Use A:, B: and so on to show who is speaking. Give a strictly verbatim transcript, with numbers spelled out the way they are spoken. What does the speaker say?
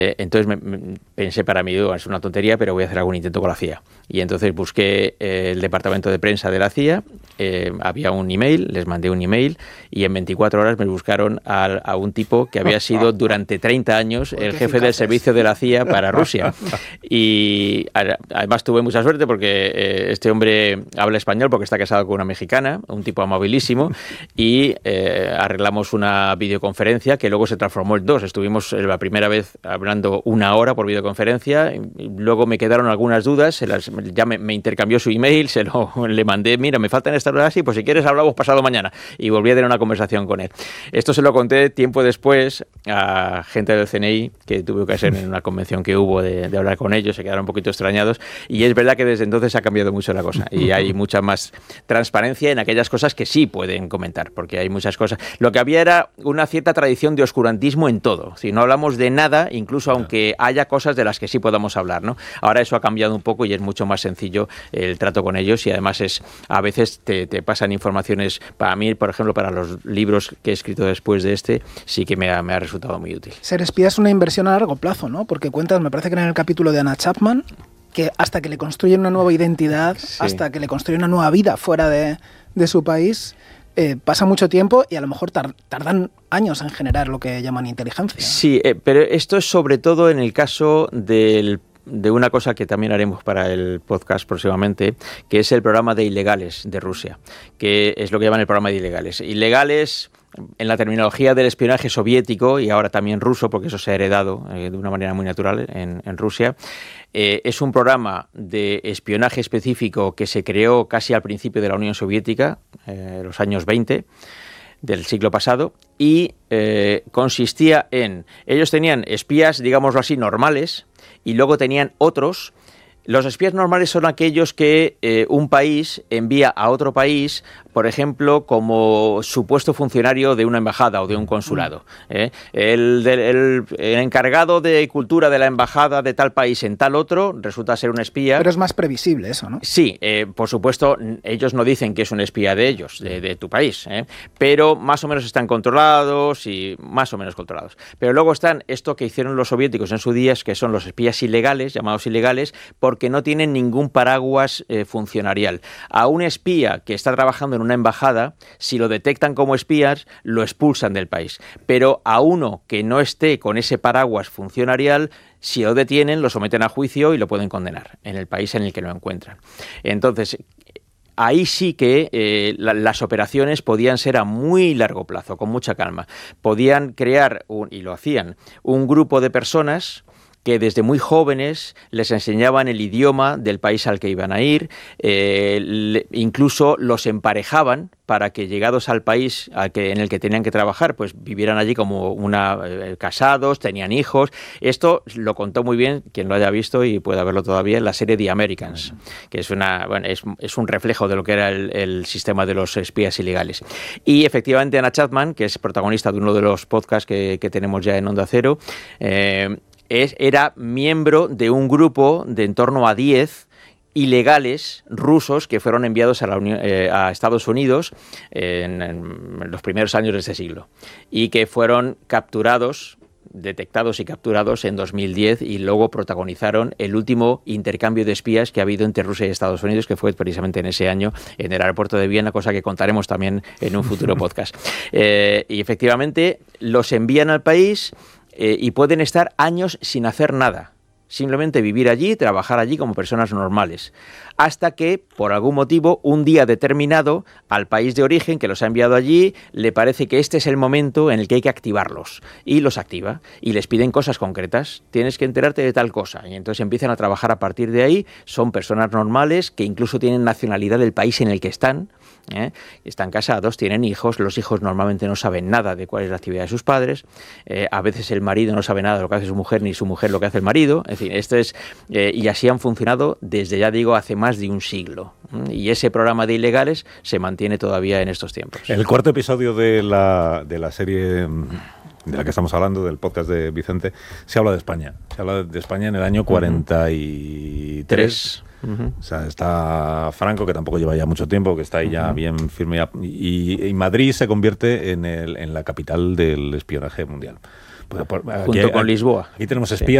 A: entonces me, me pensé para mí, digo, es una tontería, pero voy a hacer algún intento con la C I A. Y entonces busqué eh, el departamento de prensa de la C I A, eh, había un email, les mandé un email y en veinticuatro horas me buscaron a, a un tipo que había sido durante treinta años el jefe del servicio de la C I A para Rusia. Y además tuve mucha suerte porque eh, este hombre habla español porque está casado con una mexicana, un tipo amabilísimo, y eh, arreglamos una videoconferencia que luego se transformó en dos. Estuvimos la primera vez hablando una hora por videoconferencia, y luego me quedaron algunas dudas, se las, ya me, me intercambió su email, se lo le mandé, mira, me faltan estas horas así, pues si quieres hablamos pasado mañana, y volví a tener una conversación con él. Esto se lo conté tiempo después a gente del C N I, que tuve que hacer en una convención que hubo de, de hablar con ellos, se quedaron un poquito extrañados, y es verdad que desde entonces ha cambiado mucho la cosa, y hay mucha más transparencia en aquellas cosas que sí pueden comentar, porque hay muchas cosas. Lo que había era una cierta tradición de oscurantismo en todo, si no hablamos de nada, incluso aunque haya cosas de las que sí podamos hablar, ¿no? Ahora eso ha cambiado un poco y es mucho más sencillo el trato con ellos, y además es a veces te, te pasan informaciones. Para mí, por ejemplo, para los libros que he escrito después de este, sí que me ha, me ha resultado muy útil.
B: Ser espía es una inversión a largo plazo, ¿no? Porque cuentas, me parece que en el capítulo de Anna Chapman, que hasta que le construyen una nueva identidad, sí. hasta que le construyen una nueva vida fuera de, de su país, Eh, pasa mucho tiempo y a lo mejor tar- tardan años en generar lo que llaman inteligencia.
A: Sí, eh, pero esto es sobre todo en el caso del de una cosa que también haremos para el podcast próximamente, que es el programa de ilegales de Rusia, que es lo que llaman el programa de ilegales. Ilegales en la terminología del espionaje soviético y ahora también ruso, porque eso se ha heredado eh, de una manera muy natural en, en Rusia. Eh, es un programa de espionaje específico que se creó casi al principio de la Unión Soviética, eh, los años veinte del siglo pasado, y eh, consistía en... Ellos tenían espías, digámoslo así, normales, y luego tenían otros. Los espías normales son aquellos que eh, un país envía a otro país, por ejemplo, como supuesto funcionario de una embajada o de un consulado. ¿eh? El, del, el, el encargado de cultura de la embajada de tal país en tal otro resulta ser un espía.
B: Pero es más previsible eso, ¿no?
A: Sí, eh, por supuesto, ellos no dicen que es un espía de ellos, de, de tu país, ¿eh? pero más o menos están controlados y más o menos controlados. Pero luego están esto que hicieron los soviéticos en su día, que son los espías ilegales, llamados ilegales, porque no tienen ningún paraguas eh, funcionarial. A un espía que está trabajando en una embajada, si lo detectan como espías, lo expulsan del país. Pero a uno que no esté con ese paraguas funcionarial, si lo detienen, lo someten a juicio y lo pueden condenar en el país en el que lo encuentran. Entonces, ahí sí que eh, la, las operaciones podían ser a muy largo plazo, con mucha calma. Podían crear, un, y lo hacían, un grupo de personas que desde muy jóvenes les enseñaban el idioma del país al que iban a ir, eh, le, incluso los emparejaban para que llegados al país al que, en el que tenían que trabajar, pues vivieran allí como una eh, casados, tenían hijos. Esto lo contó muy bien quien lo haya visto y pueda verlo todavía en la serie The Americans, que es una bueno, es, es un reflejo de lo que era el, el sistema de los espías ilegales. Y efectivamente Anna Chapman, que es protagonista de uno de los podcasts que, que tenemos ya en Onda Cero, eh, Es, era miembro de un grupo de en torno a diez ilegales rusos que fueron enviados a, la Unión, eh, a Estados Unidos en, en los primeros años de este siglo y que fueron capturados, detectados y capturados en dos mil diez y luego protagonizaron el último intercambio de espías que ha habido entre Rusia y Estados Unidos, que fue precisamente en ese año en el aeropuerto de Viena, cosa que contaremos también en un futuro podcast. Eh, y efectivamente los envían al país Eh, y pueden estar años sin hacer nada, simplemente vivir allí, trabajar allí como personas normales, hasta que, por algún motivo, un día determinado, al país de origen que los ha enviado allí, le parece que este es el momento en el que hay que activarlos, y los activa, y les piden cosas concretas, tienes que enterarte de tal cosa, y entonces empiezan a trabajar a partir de ahí, son personas normales que incluso tienen nacionalidad del país en el que están, ¿eh? Están casados, tienen hijos, los hijos normalmente no saben nada de cuál es la actividad de sus padres, eh, a veces el marido no sabe nada de lo que hace su mujer, ni su mujer lo que hace el marido, en fin, esto es, eh, y así han funcionado desde, ya digo, hace más de un siglo, ¿eh? Y ese programa de ilegales se mantiene todavía en estos tiempos.
C: El cuarto episodio de la, de la serie de la que estamos hablando, del podcast de Vicente, se habla de España, se habla de España en el año cuarenta y tres. Uh-huh. O sea, está Franco, que tampoco lleva ya mucho tiempo, que está ahí ya uh-huh. bien firme, y, y Madrid se convierte en, el, en la capital del espionaje mundial. Pues por- aquí-
A: junto con
C: aquí-
A: Lisboa.
C: Aquí tenemos
A: Sí.
C: espías